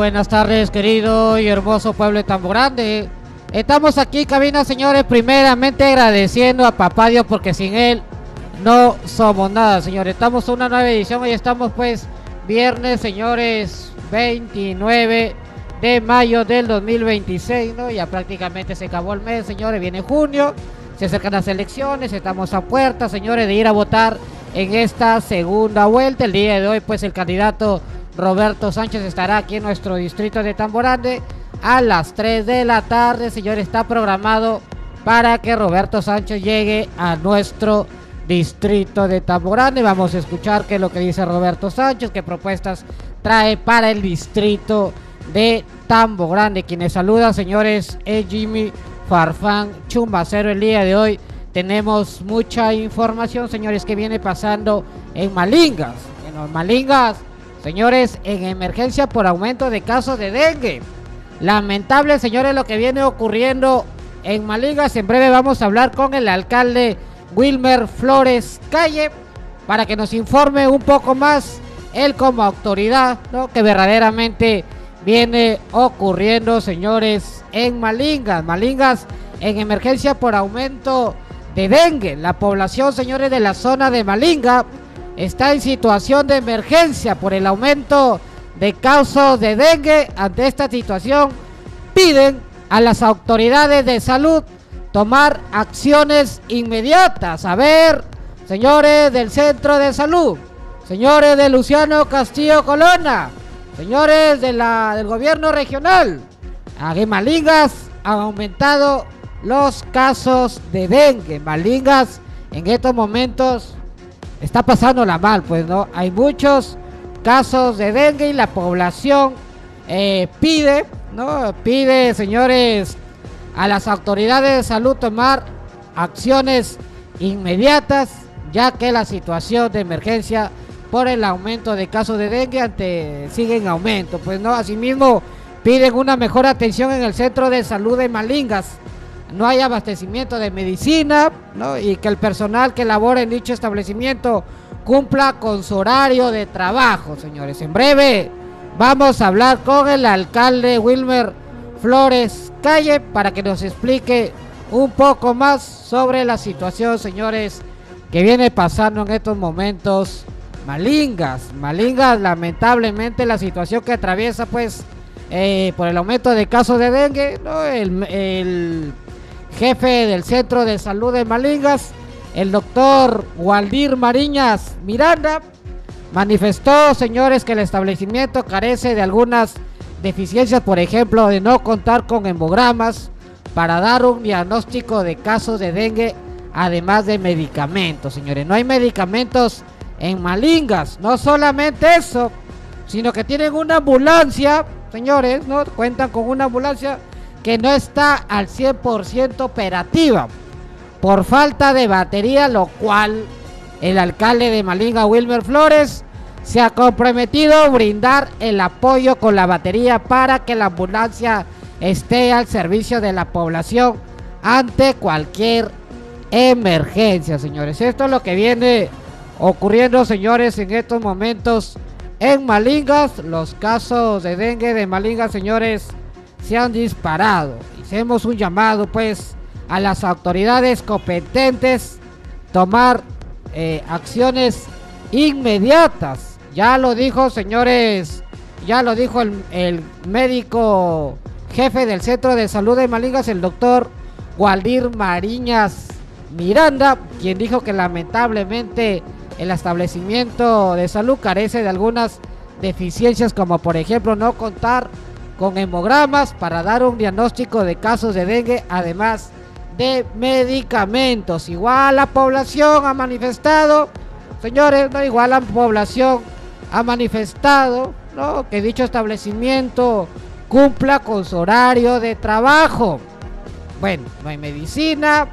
Buenas tardes, querido y hermoso pueblo de Tambo Grande. Estamos aquí, cabina, señores, primeramente agradeciendo a Papá Dios, porque sin él no somos nada, señores. Estamos en una nueva edición, hoy estamos pues viernes, señores, 29 de mayo del 2026, ¿no? Ya prácticamente se acabó el mes, señores, viene junio, se acercan las elecciones, estamos a puerta, señores, de ir a votar en esta segunda vuelta. El día de hoy pues el candidato Roberto Sánchez estará aquí en nuestro distrito de Tambo Grande a las 3 de la tarde, señores. Está programado para que Roberto Sánchez llegue a nuestro distrito de Tambo Grande. Vamos a escuchar qué es lo que dice Roberto Sánchez, qué propuestas trae para el distrito de Tambo Grande. Quienes saludan, señores, es Jimmy Farfán Chumbacero. El día de hoy tenemos mucha información, señores, que viene pasando en Malingas. Bueno, en Malingas, señores, en emergencia por aumento de casos de dengue. Lamentable, señores, lo que viene ocurriendo en Malingas. En breve vamos a hablar con el alcalde Wilmer Flores Calle para que nos informe un poco más, él como autoridad, ¿no?, que verdaderamente viene ocurriendo, señores, en Malingas. Malingas en emergencia por aumento de dengue. La población, señores, de la zona de Malinga está en situación de emergencia por el aumento de casos de dengue. Ante esta situación piden a las autoridades de salud tomar acciones inmediatas. A ver, señores del centro de salud, señores de Luciano Castillo Colonna, señores de del gobierno regional, aquí en Malingas han aumentado los casos de dengue. Malingas en estos momentos está pasándola mal, pues, ¿no? Hay muchos casos de dengue y la población pide, ¿no? Pide, señores, a las autoridades de salud tomar acciones inmediatas, ya que la situación de emergencia por el aumento de casos de dengue sigue en aumento, pues, ¿no? Asimismo, piden una mejor atención en el centro de salud de Malingas. No hay abastecimiento de medicina, ¿no?, y que el personal que labora en dicho establecimiento cumpla con su horario de trabajo, señores. En breve vamos a hablar con el alcalde Wilmer Flores Calle para que nos explique un poco más sobre la situación, señores, que viene pasando en estos momentos Malingas. Malingas, lamentablemente, la situación que atraviesa, pues, por el aumento de casos de dengue, ¿no? El jefe del centro de salud de Malingas, el doctor Waldir Mariñas Miranda, manifestó, señores, que el establecimiento carece de algunas deficiencias, por ejemplo, de no contar con hemogramas para dar un diagnóstico de casos de dengue, además de medicamentos, señores. No hay medicamentos en Malingas. No solamente eso, sino que tienen una ambulancia, señores, ¿no? Cuentan con una ambulancia que no está al 100% operativa por falta de batería, lo cual el alcalde de Malinga, Wilmer Flores, se ha comprometido a brindar el apoyo con la batería para que la ambulancia esté al servicio de la población ante cualquier emergencia, señores. Esto es lo que viene ocurriendo, señores, en estos momentos en Malingas. Los casos de dengue de Malingas, señores, se han disparado. Hicimos un llamado, pues, a las autoridades competentes tomar acciones inmediatas. Ya lo dijo, señores, ya lo dijo el médico jefe del centro de salud de Malingas, el doctor Waldir Mariñas Miranda, quien dijo que lamentablemente el establecimiento de salud carece de algunas deficiencias, como por ejemplo no contar con hemogramas para dar un diagnóstico de casos de dengue, además de medicamentos. Igual la población ha manifestado, señores, no, igual la población ha manifestado, ¿no?, que dicho establecimiento cumpla con su horario de trabajo. Bueno, no hay medicina,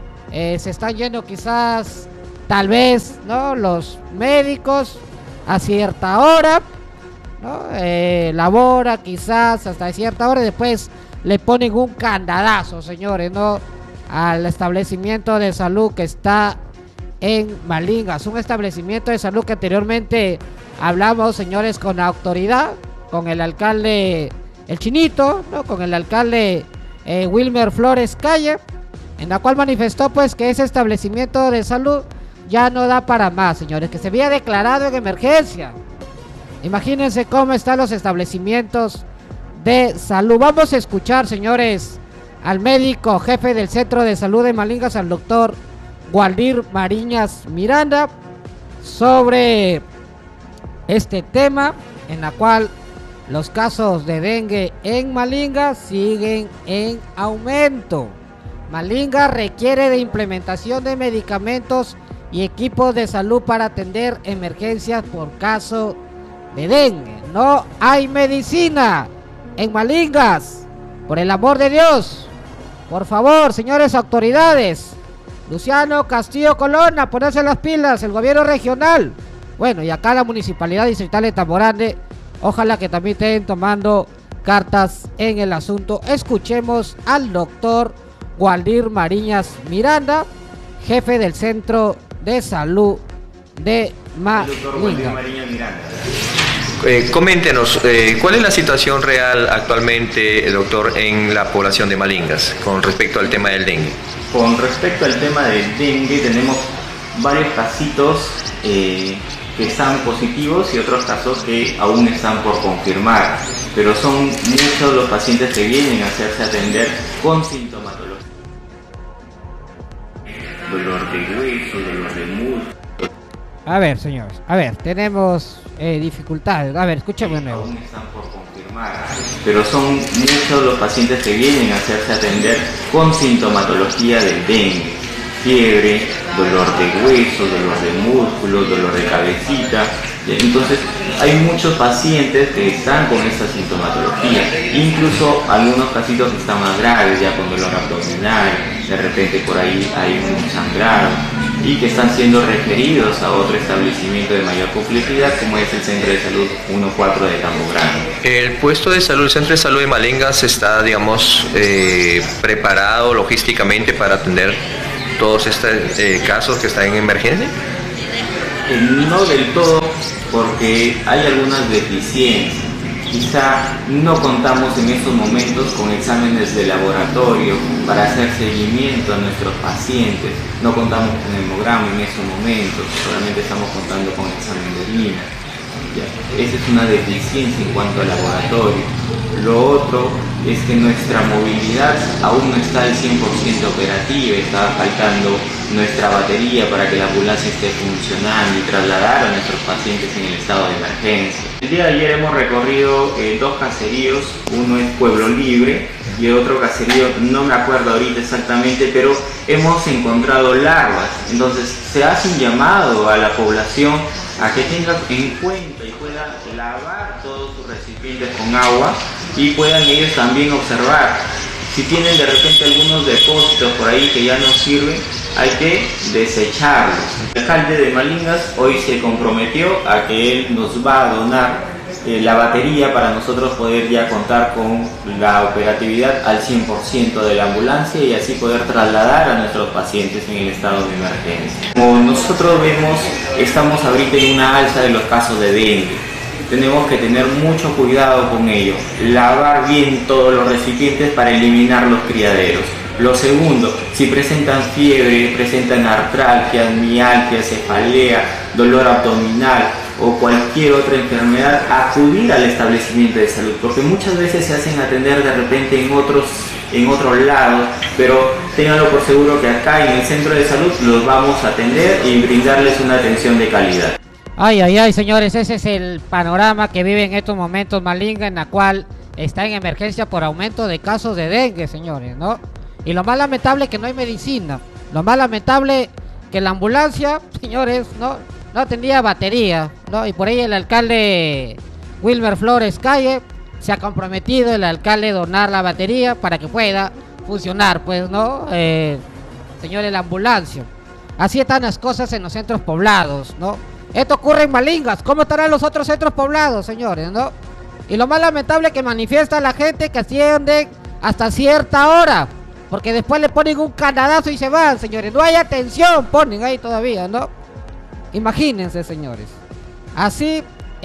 se están yendo quizás, tal vez, ¿no?, los médicos a cierta hora, ¿no? Labora quizás hasta cierta hora y después le ponen un candadazo, señores, ¿no?, al establecimiento de salud que está en Malingas, un establecimiento de salud que anteriormente hablamos, señores, con la autoridad, con el alcalde, el Chinito, ¿no? Con el alcalde Wilmer Flores Calle, en la cual manifestó pues que ese establecimiento de salud ya no da para más, señores, que se había declarado en emergencia. Imagínense cómo están los establecimientos de salud. Vamos a escuchar, señores, al médico jefe del Centro de Salud de Malingas, al doctor Waldir Mariñas Miranda, sobre este tema, en la cual los casos de dengue en Malingas siguen en aumento. Malingas requiere de implementación de medicamentos y equipos de salud para atender emergencias por caso de dengue. No hay medicina en Malingas, por el amor de Dios. Por favor, señores autoridades, Luciano Castillo Colonna, ponerse las pilas, el gobierno regional, bueno, y acá la municipalidad distrital de Tamborande, ojalá que también estén tomando cartas en el asunto. Escuchemos al doctor Waldir Mariñas Miranda, jefe del Centro de Salud de Malingas. Coméntenos, ¿cuál es la situación real actualmente, doctor, en la población de Malingas con respecto al tema del dengue? Con respecto al tema del dengue, tenemos varios casitos que están positivos y otros casos que aún están por confirmar, pero son muchos los pacientes que vienen a hacerse atender con sintomatología. Dolor de hueso, dolor de muslo. A ver, señores, a ver, tenemos dificultades. A ver, escúchame de nuevo. Aún están por confirmar, pero son muchos los pacientes que vienen a hacerse atender con sintomatología del dengue: fiebre, dolor de hueso, dolor de músculo, dolor de cabecita. Entonces hay muchos pacientes que están con esta sintomatología, incluso algunos casitos que están más graves, ya con dolor abdominal, de repente por ahí hay un sangrado, y que están siendo referidos a otro establecimiento de mayor complejidad, como es el Centro de Salud 14 de Campo Grande. ¿El puesto de salud, el Centro de Salud de Malingas está, digamos, preparado logísticamente para atender todos estos casos que están en emergencia? No del todo, porque hay algunas deficiencias. Quizá no contamos en estos momentos con exámenes de laboratorio para hacer seguimiento a nuestros pacientes. No contamos con hemograma en estos momentos, solamente estamos contando con examen de orina. Esa es una deficiencia en cuanto al laboratorio. Lo otro es que nuestra movilidad aún no está al 100% operativa, está faltando nuestra batería para que la ambulancia esté funcionando y trasladar a nuestros pacientes en el estado de emergencia. El día de ayer hemos recorrido dos caseríos, uno es Pueblo Libre y el otro caserío no me acuerdo ahorita exactamente, pero hemos encontrado larvas. Entonces se hace un llamado a la población a que tenga en cuenta y pueda lavar todos sus recipientes con agua y puedan ellos también observar. Si tienen de repente algunos depósitos por ahí que ya no sirven, hay que desecharlos. El alcalde de Malingas hoy se comprometió a que él nos va a donar la batería para nosotros poder ya contar con la operatividad al 100% de la ambulancia y así poder trasladar a nuestros pacientes en el estado de emergencia. Como nosotros vemos, estamos ahorita en una alza de los casos de dengue. Tenemos que tener mucho cuidado con ello, lavar bien todos los recipientes para eliminar los criaderos. Lo segundo, si presentan fiebre, presentan artralgia, mialgia, cefalea, dolor abdominal o cualquier otra enfermedad, acudir al establecimiento de salud, porque muchas veces se hacen atender de repente en otros lados, pero ténganlo por seguro que acá en el centro de salud los vamos a atender y brindarles una atención de calidad. Ay, ay, ay, señores, ese es el panorama que vive en estos momentos Malinga, en la cual está en emergencia por aumento de casos de dengue, señores, ¿no? Y lo más lamentable es que no hay medicina. Lo más lamentable que la ambulancia, señores, no tenía batería, ¿no? Y por ahí el alcalde Wilmer Flores Calle se ha comprometido, el alcalde, donar la batería para que pueda funcionar, pues, ¿no? Señores, la ambulancia. Así están las cosas en los centros poblados, ¿no? Esto ocurre en Malingas. ¿Cómo estarán los otros centros poblados, señores, no? Y lo más lamentable es que manifiesta la gente que ascienden hasta cierta hora, porque después le ponen un canadazo y se van, señores. No hay atención, ponen ahí todavía, ¿no? Imagínense, señores. Así